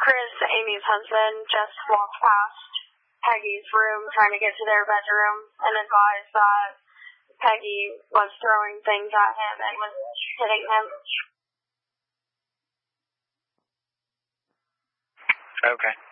Chris, Amy's husband, just walked past Peggy's room trying to get to their bedroom and advised that Peggy was throwing things at him and was hitting him. Okay.